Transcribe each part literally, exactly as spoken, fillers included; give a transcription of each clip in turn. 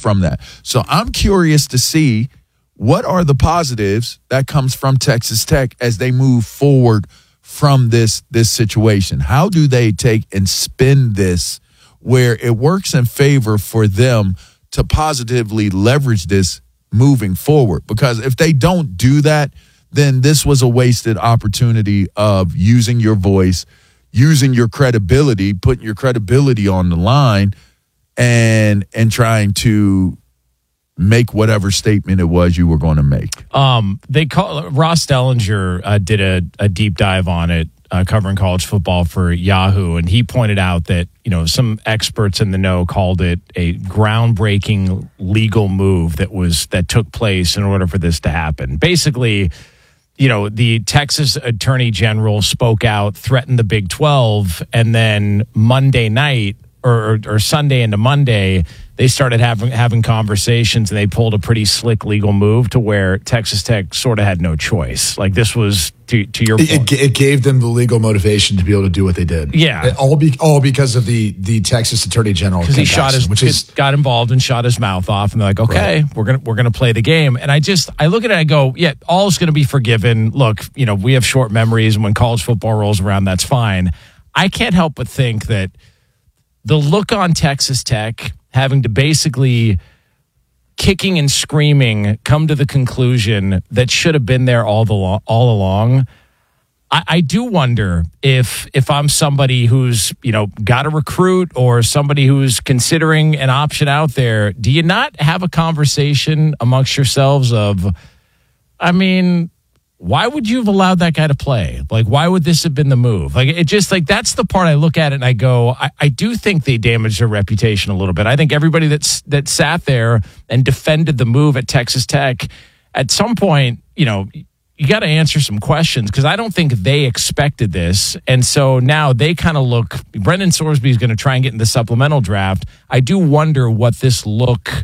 from that. So I'm curious to see what are the positives that comes from Texas Tech as they move forward from this this situation. How do they take and spin this where it works in favor for them to positively leverage this moving forward? Because if they don't do that, then this was a wasted opportunity of using your voice, using your credibility, putting your credibility on the line, and and trying to make whatever statement it was you were going to make. Um, they call Ross Dellinger uh, did a, a deep dive on it, uh, covering college football for Yahoo, and he pointed out that, you know, some experts in the know called it a groundbreaking legal move that was that took place in order for this to happen. Basically, you know, the Texas Attorney General spoke out, threatened the Big twelve, and then Monday night or, or, or Sunday into Monday, they started having having conversations, and they pulled a pretty slick legal move to where Texas Tech sort of had no choice. Like, this was, to, to your point. It, it gave them the legal motivation to be able to do what they did. Yeah. It, all be, all because of the the Texas Attorney General. Because he shot his, which is, got involved and shot his mouth off, and they're like, okay, right. we're gonna we're gonna play the game. And I just I look at it and I go, yeah, all's gonna be forgiven. Look, you know, we have short memories, and when college football rolls around, that's fine. I can't help but think that the look on Texas Tech having to basically kicking and screaming come to the conclusion that should have been there all the lo- all along. I, I do wonder if if I'm somebody who's, you know, got a recruit or somebody who's considering an option out there, do you not have a conversation amongst yourselves of, I mean, why would you have allowed that guy to play? Like, why would this have been the move? Like, it just, like, that's the part I look at it and I go, I, I do think they damaged their reputation a little bit. I think everybody that's that sat there and defended the move at Texas Tech, at some point, you know, you got to answer some questions, because I don't think they expected this. And so now they kind of look, Brendan Sorsby is going to try and get in the supplemental draft. I do wonder what this look,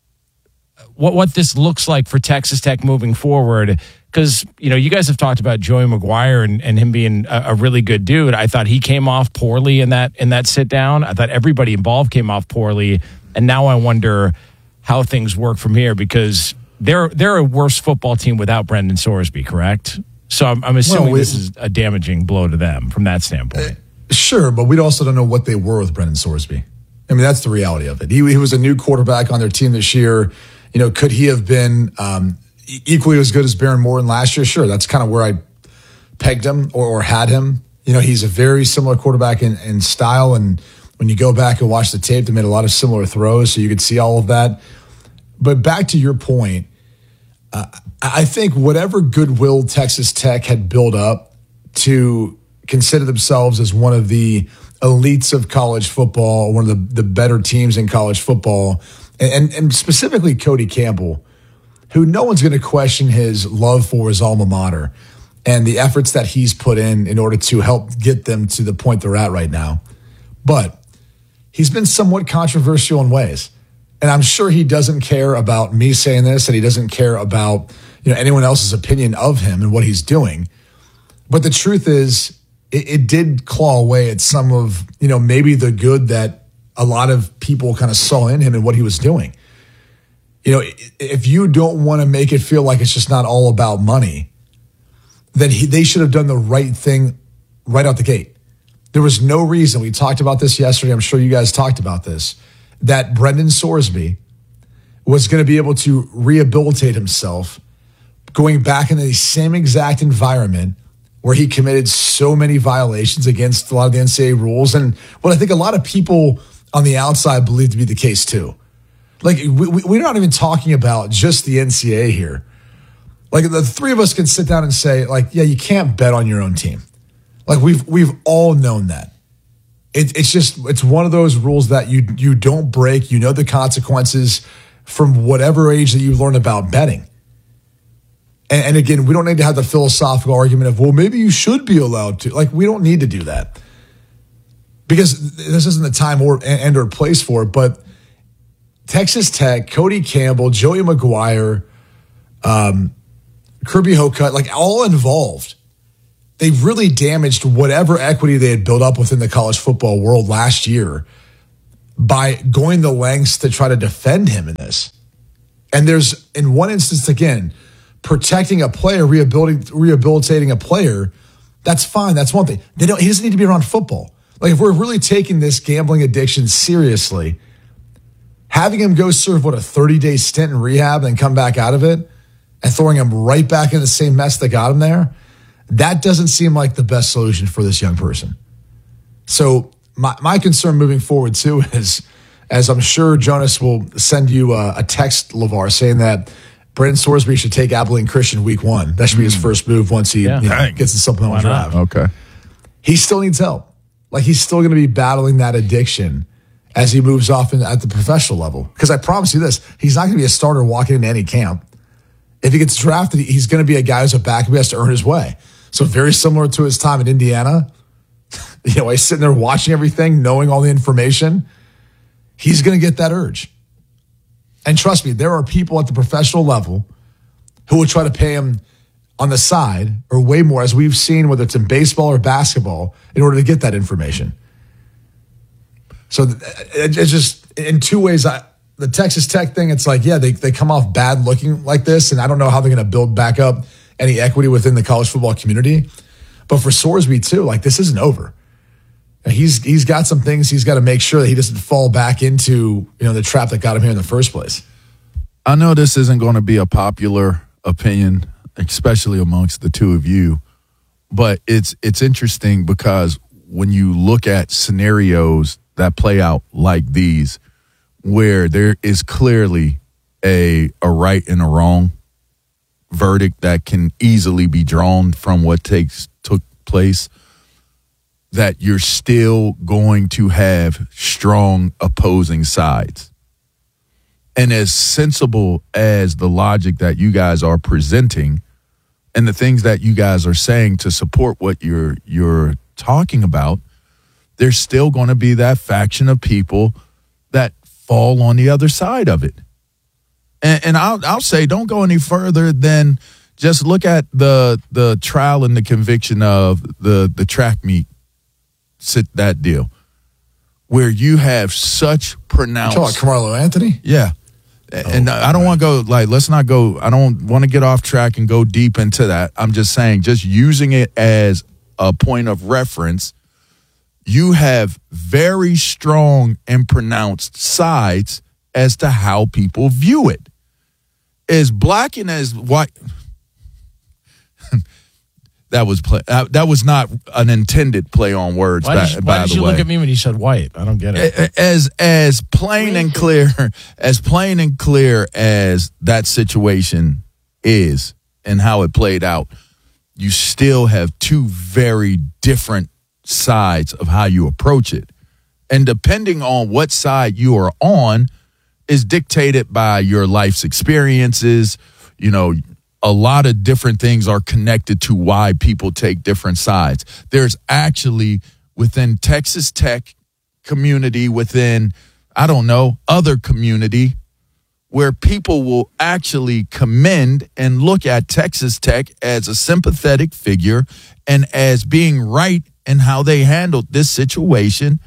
what, what this looks like for Texas Tech moving forward. Because, you know, you guys have talked about Joey McGuire and, and him being a, a really good dude. I thought he came off poorly in that in that sit down. I thought everybody involved came off poorly. And now I wonder how things work from here, because they're they're a worse football team without Brendan Sorsby, correct? So I'm, I'm assuming well, we, this is a damaging blow to them from that standpoint. Uh, sure, but we also don't know what they were with Brendan Sorsby. I mean, that's the reality of it. He, he was a new quarterback on their team this year. You know, could he have been um, equally as good as Baron Morton last year? Sure, that's kind of where I pegged him or, or had him. You know, he's a very similar quarterback in, in style, and when you go back and watch the tape, they made a lot of similar throws, so you could see all of that. But back to your point, uh, I think whatever goodwill Texas Tech had built up to consider themselves as one of the elites of college football, one of the, the better teams in college football, and, and, and specifically Cody Campbell, who no one's going to question his love for his alma mater and the efforts that he's put in in order to help get them to the point they're at right now. But he's been somewhat controversial in ways. And I'm sure he doesn't care about me saying this, and he doesn't care about, you know, anyone else's opinion of him and what he's doing. But the truth is, it, it did claw away at some of, you know, maybe the good that a lot of people kind of saw in him and what he was doing. You know, if you don't want to make it feel like it's just not all about money, then he, they should have done the right thing right out the gate. There was no reason, we talked about this yesterday, I'm sure you guys talked about this, that Brendan Sorsby was going to be able to rehabilitate himself going back in the same exact environment where he committed so many violations against a lot of the N C double A rules, and what I think a lot of people on the outside believe to be the case too. Like, we, we're not even talking about just the N C double A here. Like, the three of us can sit down and say, like, yeah, you can't bet on your own team. Like, we've we've all known that. It, it's just, it's one of those rules that you you don't break. You know the consequences from whatever age that you learn about betting. And, and again, we don't need to have the philosophical argument of, well, maybe you should be allowed to. Like, we don't need to do that, because this isn't the time or and or place for it. But Texas Tech, Cody Campbell, Joey McGuire, um, Kirby Hocutt, like, all involved. They really damaged whatever equity they had built up within the college football world last year by going the lengths to try to defend him in this. And there's, in one instance, again, protecting a player, rehabilitating, rehabilitating a player, that's fine. That's one thing. They don't. He doesn't need to be around football. Like, if we're really taking this gambling addiction seriously, having him go serve, what, a thirty-day stint in rehab and come back out of it and throwing him right back in the same mess that got him there, that doesn't seem like the best solution for this young person. So my, my concern moving forward, too, is, as I'm sure Jonas will send you a, a text, LeVar, saying that Brendan Sorsby should take Abilene Christian week one. That should be his first move once he Yeah. you know, gets the supplemental draft. Okay. He still needs help. Like, he's still going to be battling that addiction as he moves off in, at the professional level. Because I promise you this, he's not going to be a starter walking into any camp. If he gets drafted, he's going to be a guy who's a backup who has to earn his way. So very similar to his time in Indiana. You know, he's sitting there watching everything, knowing all the information. He's going to get that urge. And trust me, there are people at the professional level who will try to pay him on the side or way more, as we've seen, whether it's in baseball or basketball, in order to get that information. So it's just, in two ways, I, the Texas Tech thing, it's like, yeah, they, they come off bad looking like this, and I don't know how they're going to build back up any equity within the college football community. But for Sorsby, too, like, this isn't over. He's he's got some things he's got to make sure that he doesn't fall back into, you know, the trap that got him here in the first place. I know this isn't going to be a popular opinion, especially amongst the two of you, but it's it's interesting because when you look at scenarios that play out like these, where there is clearly a a right and a wrong verdict that can easily be drawn from what takes took place, that you're still going to have strong opposing sides. And as sensible as the logic that you guys are presenting and the things that you guys are saying to support what you're you're talking about, there's still going to be that faction of people that fall on the other side of it. And, and I'll I'll say, don't go any further than just look at the the trial and the conviction of the the track meet. Sit that deal where you have such pronounced. You talking about Carmelo Anthony? Yeah. And oh, I don't want to go like, let's not go. I don't want to get off track and go deep into that. I'm just saying, just using it as a point of reference, you have very strong and pronounced sides as to how people view it. As black and as white. That was play, uh, that was not an intended play on words. Why by, did, you, by why did the you way. look at me when you said white? I don't get it. As as plain and clear as plain and clear as that situation is and how it played out, you still have two very different sides of how you approach it, and depending on what side you are on, is dictated by your life's experiences. You know. A lot of different things are connected to why people take different sides. There's actually within Texas Tech community, within, I don't know, other community, where people will actually commend and look at Texas Tech as a sympathetic figure and as being right in how they handled this situation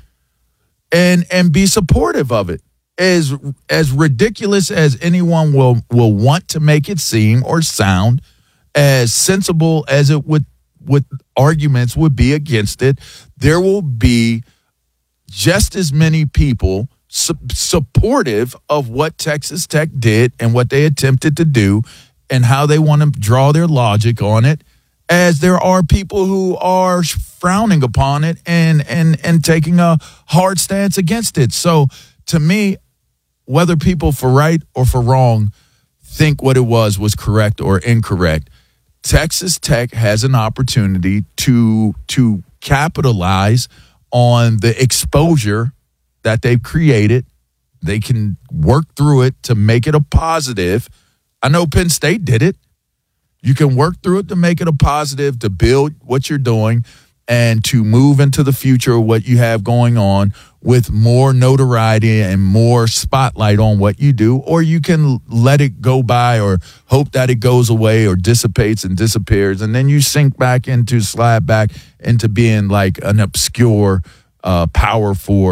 and and be supportive of it. As as ridiculous as anyone will will want to make it seem or sound, as sensible as it would would arguments would be against it, there will be just as many people su- supportive of what Texas Tech did and what they attempted to do and how they want to draw their logic on it, as there are people who are frowning upon it and and and taking a hard stance against it. So to me, whether people for right or for wrong think what it was was correct or incorrect, Texas Tech has an opportunity to to capitalize on the exposure that they've created. They can work through it to make it a positive. I know Penn State did it. You can work through it to make it a positive, to build what you're doing and to move into the future of what you have going on with more notoriety and more spotlight on what you do, or you can let it go by or hope that it goes away or dissipates and disappears, and then you sink back into, slide back into being like an obscure uh, power for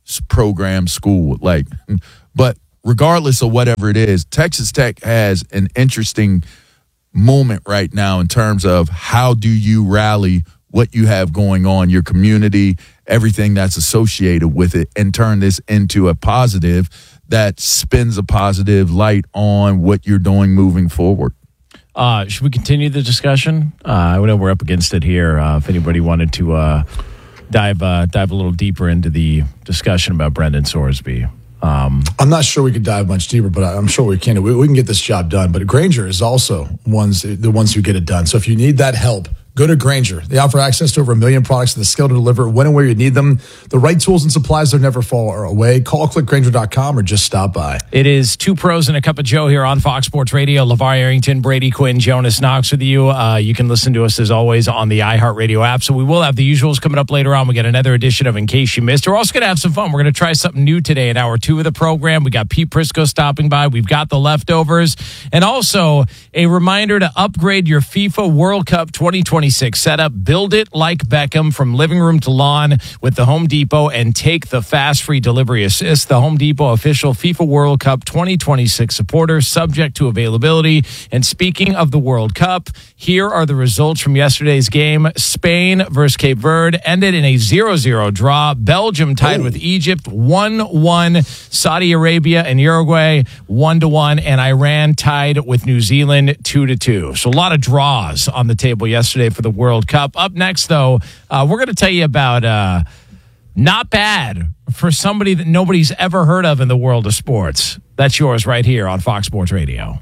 s- program, school. Like, but regardless of whatever it is, Texas Tech has an interesting moment right now in terms of how do you rally what you have going on, your community, everything that's associated with it, and turn this into a positive that spins a positive light on what you're doing moving forward. Uh, should we continue the discussion? Uh, I know we're up against it here. Uh, if anybody wanted to uh, dive uh, dive a little deeper into the discussion about Brendan Sorsby. Um, I'm not sure we could dive much deeper, but I'm sure we can. We, we can get this job done. But Grainger is also ones the ones who get it done. So if you need that help, go to Grainger. They offer access to over a million products and the skill to deliver when and where you need them. The right tools and supplies that never fall away. Call click grainger dot com or just stop by. It is Two Pros and a Cup of Joe here on Fox Sports Radio. LeVar Arrington, Brady Quinn, Jonas Knox with you. Uh, you can listen to us as always on the iHeartRadio app. So we will have the usuals coming up later on. We got another edition of In Case You Missed. We're also going to have some fun. We're going to try something new today in hour two of the program. We got Pete Prisco stopping by. We've got the leftovers. And also a reminder to upgrade your FIFA World Cup twenty twenty-six setup. Build it like Beckham from living room to lawn with the Home Depot and take the fast free delivery assist. The Home Depot official FIFA World Cup twenty twenty-six supporter, subject to availability. And speaking of the World Cup, here are the results from yesterday's game. Spain versus Cape Verde ended in a zero zero draw. Belgium tied Ooh. with Egypt one one. Saudi Arabia and Uruguay one to one. And Iran tied with New Zealand two to two. So a lot of draws on the table yesterday for the World Cup. Up next, though, uh, we're going to tell you about uh, not bad for somebody that nobody's ever heard of in the world of sports. That's yours right here on Fox Sports Radio.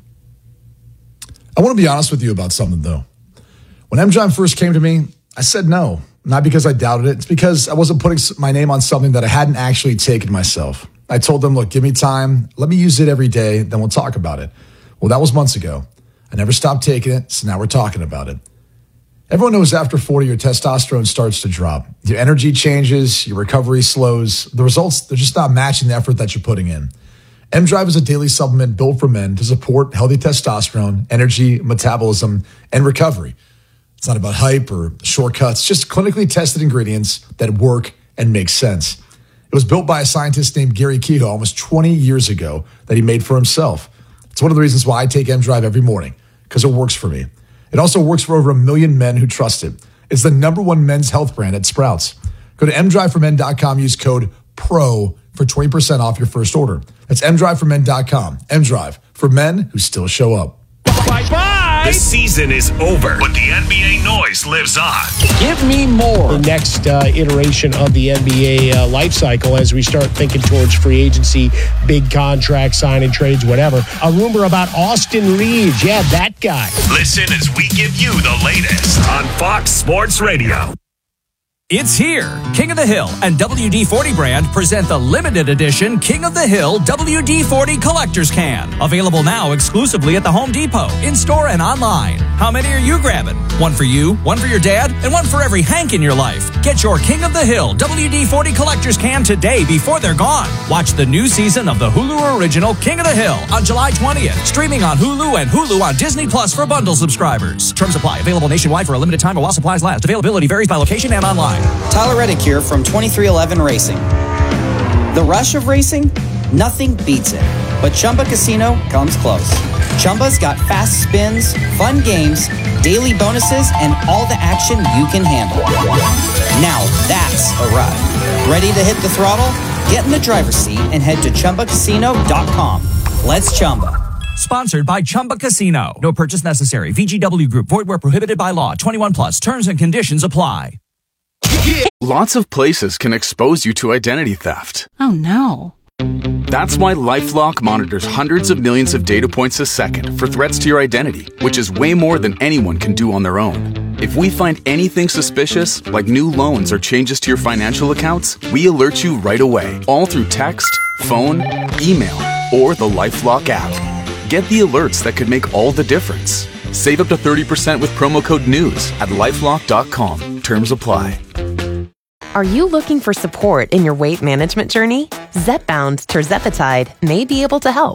I want to be honest with you about something, though. When M. John first came to me, I said no. Not because I doubted it. It's because I wasn't putting my name on something that I hadn't actually taken myself. I told them, look, give me time. Let me use it every day. Then we'll talk about it. Well, that was months ago. I never stopped taking it, so now we're talking about it. Everyone knows after forty, your testosterone starts to drop. Your energy changes, your recovery slows. The results, they're just not matching the effort that you're putting in. M-Drive is a daily supplement built for men to support healthy testosterone, energy, metabolism, and recovery. It's not about hype or shortcuts, just clinically tested ingredients that work and make sense. It was built by a scientist named Gary Kehoe almost twenty years ago that he made for himself. It's one of the reasons why I take M-Drive every morning, because it works for me. It also works for over a million men who trust it. It's the number one men's health brand at Sprouts. Go to m drive for men dot com, use code PRO for twenty percent off your first order. That's m drive for men dot com. M-Drive, for men who still show up. Bye-bye! The season is over, but the N B A noise lives on. Give me more. The next uh, iteration of the N B A uh, life cycle as we start thinking towards free agency, big contracts, signing trades, whatever. A rumor about Austin Reeves. Yeah, that guy. Listen as we give you the latest on Fox Sports Radio. It's here. King of the Hill and W D forty brand present the limited edition King of the Hill W D forty Collector's Can. Available now exclusively at the Home Depot, in-store and online. How many are you grabbing? One for you, one for your dad, and one for every Hank in your life. Get your King of the Hill W D forty Collector's Can today before they're gone. Watch the new season of the Hulu original King of the Hill on July twentieth. Streaming on Hulu and Hulu on Disney Plus for bundle subscribers. Terms apply. Available nationwide for a limited time while supplies last. Availability varies by location and online. Tyler Reddick here from twenty-three eleven Racing. The rush of racing? Nothing beats it. But Chumba Casino comes close. Chumba's got fast spins, fun games, daily bonuses, and all the action you can handle. Now that's a ride. Ready to hit the throttle? Get in the driver's seat and head to chumba casino dot com. Let's Chumba. Sponsored by Chumba Casino. No purchase necessary. V G W Group. Void where prohibited by law. twenty-one plus. Terms and conditions apply. Lots of places can expose you to identity theft. Oh, no. That's why LifeLock monitors hundreds of millions of data points a second for threats to your identity, which is way more than anyone can do on their own. If we find anything suspicious, like new loans or changes to your financial accounts, we alert you right away, all through text, phone, email, or the LifeLock app. Get the alerts that could make all the difference. Save up to thirty percent with promo code NEWS at lifelock dot com. Terms apply. Are you looking for support in your weight management journey? Zepbound tirzepatide may be able to help.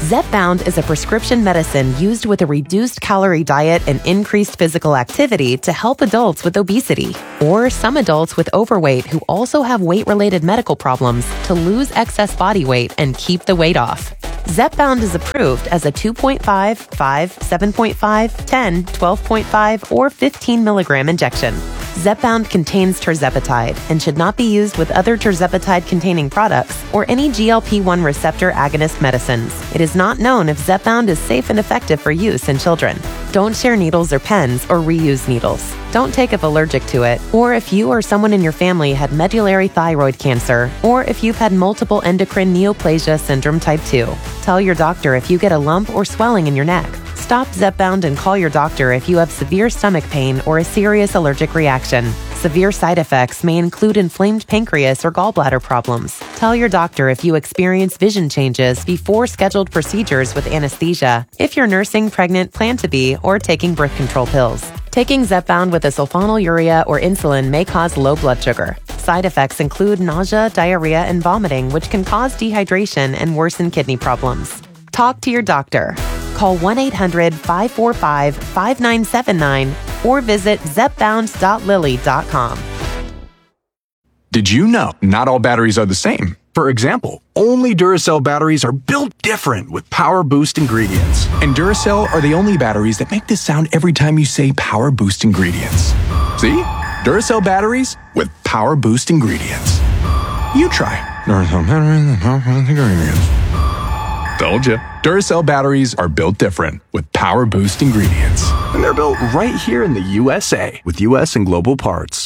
Zepbound is a prescription medicine used with a reduced calorie diet and increased physical activity to help adults with obesity, or some adults with overweight who also have weight-related medical problems to lose excess body weight and keep the weight off. Zepbound is approved as a two point five, five, seven point five, ten, twelve point five, or fifteen milligram injection. Zepbound contains tirzepatide and should not be used with other tirzepatide-containing products or any G L P one receptor agonist medicines. It is not known if Zepbound is safe and effective for use in children. Don't share needles or pens or reuse needles. Don't take if allergic to it, or if you or someone in your family had medullary thyroid cancer, or if you've had multiple endocrine neoplasia syndrome type two. Tell your doctor if you get a lump or swelling in your neck. Stop Zepbound and call your doctor if you have severe stomach pain or a serious allergic reaction. Severe side effects may include inflamed pancreas or gallbladder problems. Tell your doctor if you experience vision changes before scheduled procedures with anesthesia, if you're nursing, pregnant, plan to be, or taking birth control pills. Taking Zepbound with a sulfonylurea or insulin may cause low blood sugar. Side effects include nausea, diarrhea, and vomiting, which can cause dehydration and worsen kidney problems. Talk to your doctor. Call one eight hundred, five four five, five nine seven nine or visit zepbound dot lilly dot com. Did you know not all batteries are the same? For example, only Duracell batteries are built different with Power Boost ingredients. And Duracell are the only batteries that make this sound every time you say Power Boost ingredients. See? Duracell batteries with Power Boost ingredients. You try. Duracell batteries with Power Boost ingredients. Told ya. Duracell batteries are built different with Power Boost ingredients. And they're built right here in the U S A with U S and global parts.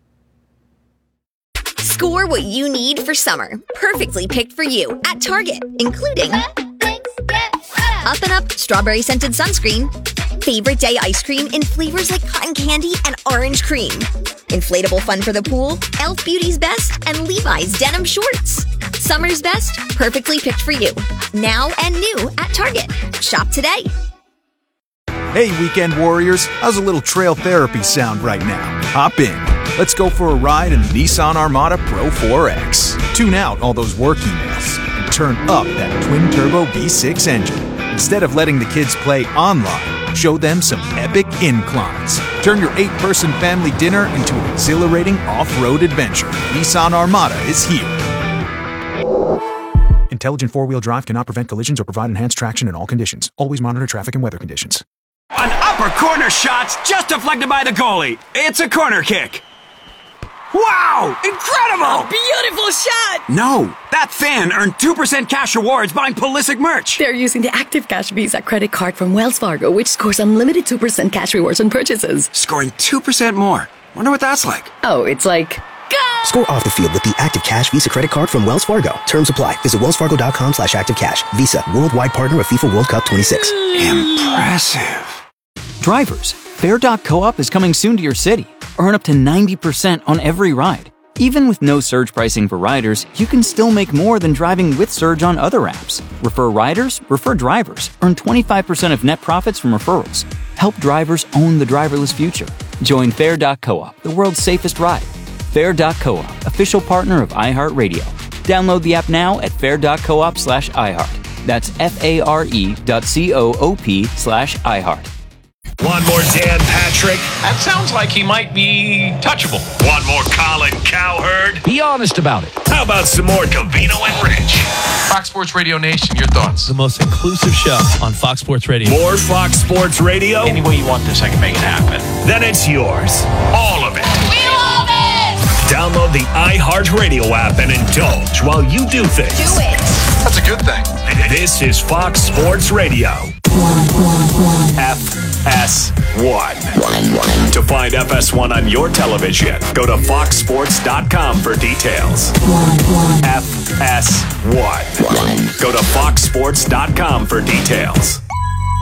Score what you need for summer, perfectly picked for you at Target, including Up and Up strawberry scented sunscreen, favorite day ice cream in flavors like cotton candy and orange cream, inflatable fun for the pool, Elf Beauty's Best, and Levi's denim shorts. Summer's best, perfectly picked for you. Now and new at Target. Shop today. Hey, weekend warriors. How's a little trail therapy sound right now? Hop in. Let's go for a ride in the Nissan Armada Pro four X. Tune out all those work emails and turn up that twin-turbo V six engine. Instead of letting the kids play online, show them some epic inclines. Turn your eight-person family dinner into an exhilarating off-road adventure. Nissan Armada is here. Intelligent four-wheel drive cannot prevent collisions or provide enhanced traction in all conditions. Always monitor traffic and weather conditions. An upper corner shot's just deflected by the goalie. It's a corner kick. Wow! Incredible! A beautiful shot! No, that fan earned two percent cash rewards buying Pulisic merch. They're using the Active Cash Visa credit card from Wells Fargo, which scores unlimited two percent cash rewards on purchases. Scoring two percent more. Wonder what that's like. Oh, it's like... Go! Score off the field with the Active Cash Visa credit card from Wells Fargo. Terms apply. Visit wellsfargo.com slash activecash. Visa, worldwide partner of FIFA World Cup twenty-six. Impressive. Drivers, Fair.coop is coming soon to your city. Earn up to ninety percent on every ride. Even with no surge pricing for riders, you can still make more than driving with Surge on other apps. Refer riders, refer drivers. Earn twenty-five percent of net profits from referrals. Help drivers own the driverless future. Join Fair.coop, the world's safest ride. Fair.coop, official partner of iHeartRadio. Download the app now at fair.coop slash iHeart. That's F-A-R-E dot C-O-O-P slash iHeart. Want more Dan Patrick? That sounds like he might be touchable. Want more Colin Cowherd? Be honest about it. How about some more Covino and Rich? Fox Sports Radio Nation, your thoughts? The most inclusive show on Fox Sports Radio. More Fox Sports Radio? Any way you want this, I can make it happen. Then it's yours. All of it. We love it! Download the iHeartRadio app and indulge while you do things. Do it! That's a good thing. This is Fox Sports Radio. F S one. To find F S one on your television, go to fox sports dot com for details. F S one. Go to fox sports dot com for details.